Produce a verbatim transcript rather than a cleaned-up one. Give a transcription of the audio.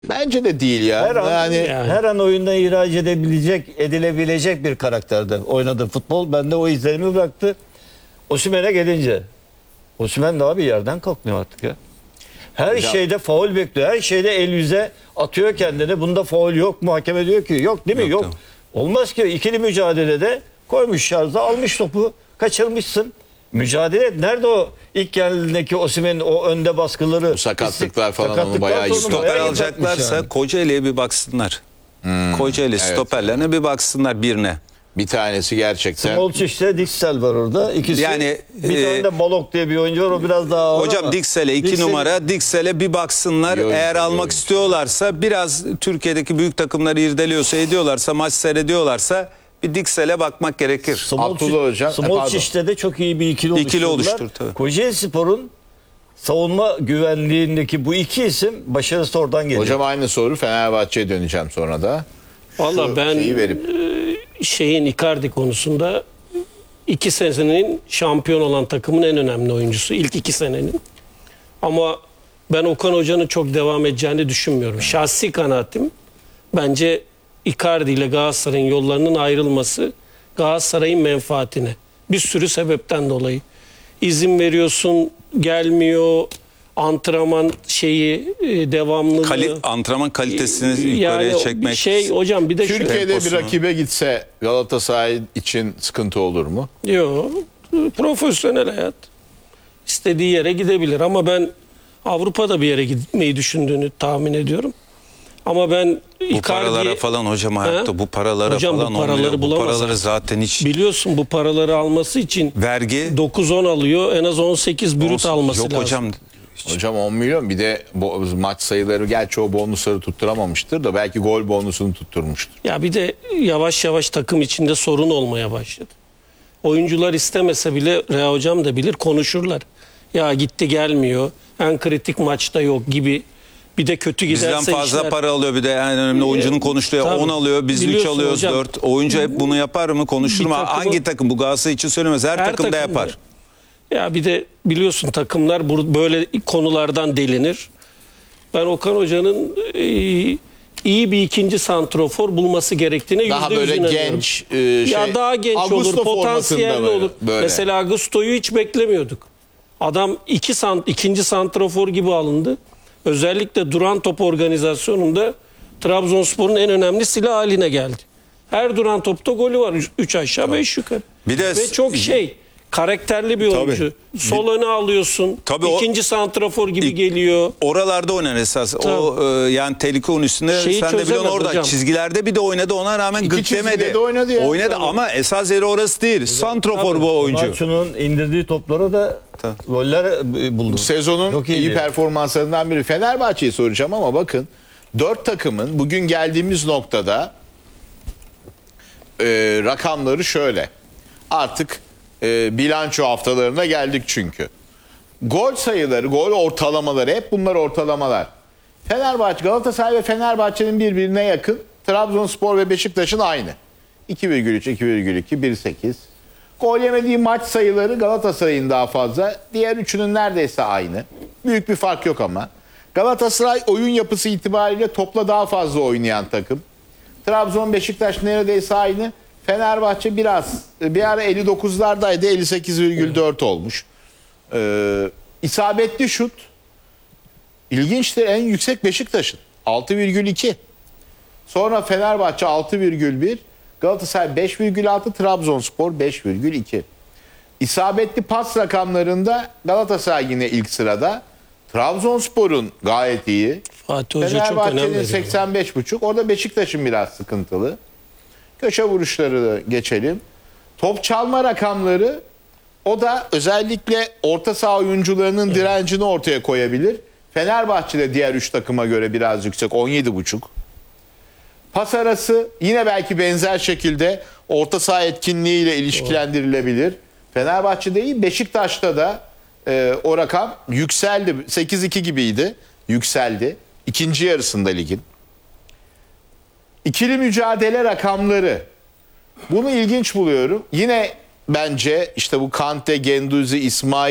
Bence de değil ya. Her an, yani, yani. her an oyundan ihraç edebilecek, edilebilecek bir karakterde oynadı futbol. Bende o izlenimi bıraktı. Osimhen'e gelince. Osimhen de abi yerden kalkmıyor artık ya. Her Ya. şeyde faul bekliyor. Her şeyde el yüze atıyor kendini. Bunda faul yok mu? Hakeme diyor ki yok değil mi? Yok. Yok. Olmaz ki. İkili mücadelede koymuş şarja, almış topu, kaçırmışsın. Mücadele et. Nerede o ilk geldiğindeki Osimhen'in o önde baskıları? Bu sakatlıklar falan onu Sakatlıklar bayağı sonra yıprattı. Stoper bayağı alacaklarsa yıpratmış yani. Kocaeli'ye bir baksınlar. Kocaeli evet. stoperlerine bir baksınlar birine. bir tanesi gerçekten. Smolcic'te Dixsel var orada. İkisi, Yani, bir e, tane de Balok diye bir oyuncu var. O biraz daha ağır Hocam ama Diksel'e iki Dixel- numara. Diksel'e bir baksınlar. Yok, Eğer yok, almak yok. istiyorlarsa, biraz Türkiye'deki büyük takımları irdeliyorsa, ediyorlarsa, maç seyrediyorlarsa bir Diksel'e bakmak gerekir. Smolcic- Abdullah Hocam, e, Smolcic'te de çok iyi bir ikili oluşturdular. İkili oluştur, tabii. Kocaeli Spor'un savunma güvenliğindeki bu iki isim başarısı oradan geliyor. Hocam aynı soru Fenerbahçe'ye döneceğim sonra da. Valla Şu ben şeyi verip. e, şeyin Icardi konusunda iki senenin şampiyon olan takımın en önemli oyuncusu. İlk iki senenin. Ama ben Okan Hoca'nın çok devam edeceğini düşünmüyorum. Şahsi kanaatim bence Icardi ile Galatasaray'ın yollarının ayrılması Galatasaray'ın menfaatine. Bir sürü sebepten dolayı. İzin veriyorsun, gelmiyor, antrenman şeyi, e, devamlılığı. Kali, antrenman kalitesini yukarıya yani çekmek. bir şey hocam bir de şu. Türkiye'de bir temposunu. rakibe gitse Galatasaray için sıkıntı olur mu? Yok. Profesyonel hayat. İstediği yere gidebilir ama ben Avrupa'da bir yere gitmeyi düşündüğünü tahmin ediyorum. Ama ben Bu paralara falan hocam hayatta He? bu paralara Hocam bu falan paraları olmuyor. Bu bulamaz paraları artık. zaten hiç biliyorsun bu paraları alması için vergi dokuz on alıyor. En az on sekiz brüt alması yok lazım. hocam. Hocam on milyon bir de bo- maç sayıları gerçi o bonusları tutturamamıştır da belki gol bonusunu tutturmuştur. Ya bir de yavaş yavaş takım içinde sorun olmaya başladı. Oyuncular istemese bile Rea hocam da bilir konuşurlar. Ya gitti gelmiyor. En kritik maçta yok gibi. Bir de kötü giderse Bizden fazla işler... para alıyor bir de en önemli oyuncunun konuştuğu Tabii. on alıyor biz üç Biliyorsun alıyoruz hocam. dört. Oyuncu hep bunu yapar mı konuşur Bir mu? takımı- Hangi takım bu Galatasaray için söylemez her, Her takım da takımda. yapar. Ya bir de biliyorsun takımlar bu- böyle konulardan delinir. Ben Okan Hoca'nın e, iyi bir ikinci santrofor bulması gerektiğine yüzde Daha yüz böyle inanıyorum. genç e, şey, Ya daha genç Augusto olur, formasında potansiyelli böyle, olur. böyle. Mesela Augusto'yu hiç beklemiyorduk. Adam iki sant, ikinci santrafor gibi alındı. Özellikle duran top organizasyonunda Trabzonspor'un en önemli silah haline geldi. Her duran topta golü var. Üç, üç aşağı beş yukarı. Bir de Ve çok şey karakterli bir oyuncu. Sol öne alıyorsun. Tabii o- ikinci santrafor gibi İlk- geliyor. Oralarda oynar esas. O e, yani tehlike onun üstünde. Şeyi Sen de biliyorsun çözemez orada hocam. çizgilerde bir de oynadı ona rağmen İki gık çizgide demedi. de oynadı ya. Oynadı Tabii. ama esas yeri orası değil. Santrofor bu oyuncu. Nacho'nun indirdiği toplara da goller e, buldu. Sezonun Çok iyi iyiydi. performanslarından biri. Fenerbahçe'yi soracağım ama bakın dört takımın bugün geldiğimiz noktada e, rakamları şöyle. Artık e, bilanço haftalarına geldik çünkü. Gol sayıları, gol ortalamaları hep bunlar ortalamalar. Fenerbahçe, Galatasaray ve Fenerbahçe'nin birbirine yakın. Trabzonspor ve Beşiktaş'ın aynı. iki virgül üç, iki virgül iki, bir virgül sekiz. Gol yemediği maç sayıları Galatasaray'ın daha fazla. Diğer üçünün neredeyse aynı. Büyük bir fark yok ama. Galatasaray oyun yapısı itibariyle topla daha fazla oynayan takım. Trabzon, Beşiktaş neredeyse aynı. Fenerbahçe biraz bir ara elli dokuzlardaydı, elli sekiz virgül dört olmuş. Ee, isabetli şut ilginçtir, en yüksek Beşiktaş'ın altı virgül iki. Sonra Fenerbahçe altı virgül bir, Galatasaray beş virgül altı, Trabzonspor beş virgül iki. İsabetli pas rakamlarında Galatasaray yine ilk sırada. Trabzonspor'un gayet iyi. Fatih Hoca çok önem Fenerbahçe'nin veriyor. seksen beş buçuk. Orada Beşiktaş'ın biraz sıkıntılı. Köşe vuruşları da geçelim. Top çalma rakamları, o da özellikle orta saha oyuncularının direncini ortaya koyabilir. Fenerbahçe'de diğer üç takıma göre biraz yüksek, on yedi buçuk. Pas arası yine belki benzer şekilde orta saha etkinliğiyle ilişkilendirilebilir. Fenerbahçe'de iyi, Beşiktaş'ta da e, o rakam yükseldi. sekiz iki gibiydi, yükseldi. İkinci yarısında ligin. İkili mücadele rakamları. Bunu ilginç buluyorum. Yine bence işte bu Kante, Genduzi, İsmail